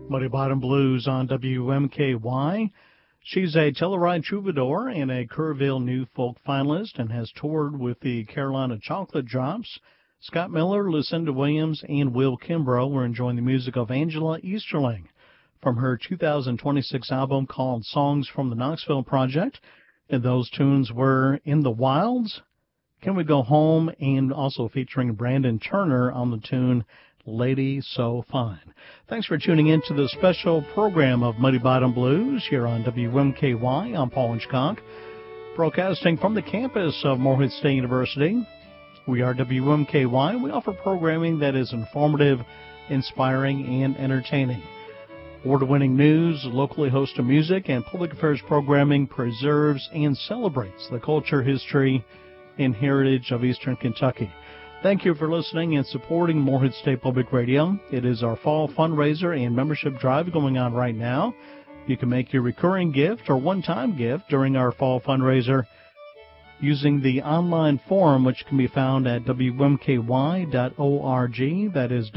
Muddy Bottom Blues on WMKY. She's a Telluride troubadour and a Kerrville New Folk finalist and has toured with the Carolina Chocolate Drops. Scott Miller, Lucinda Williams, and Will Kimbrough were enjoying the music of Angela Easterling from her 2026 album called Songs from the Knoxville Project. And those tunes were In the Wilds, Can We Go Home, and also featuring Brandon Turner on the tune Lady So Fine. Thanks for tuning in to the special program of Muddy Bottom Blues here on WMKY. I'm Paul Hitchcock, broadcasting from the campus of Morehead State University. We are WMKY. We offer programming that is informative, inspiring, and entertaining. Award-winning news, locally hosted music, and public affairs programming preserves and celebrates the culture, history, and heritage of Eastern Kentucky. Thank you for listening and supporting Morehead State Public Radio. It is our fall fundraiser and membership drive going on right now. You can make your recurring gift or one-time gift during our fall fundraiser using the online form, which can be found at WMKY.org. That is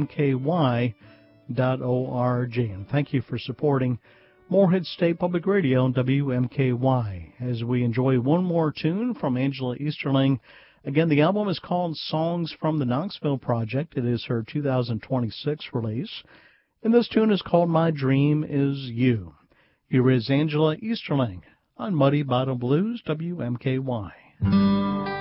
WMKY.org. And thank you for supporting Morehead State Public Radio and WMKY as we enjoy one more tune from Angela Easterling. Again, the album is called Songs from the Knoxville Project. It is her 2026 release. And this tune is called My Dream Is You. Here is Angela Easterling on Muddy Bottom Blues, WMKY.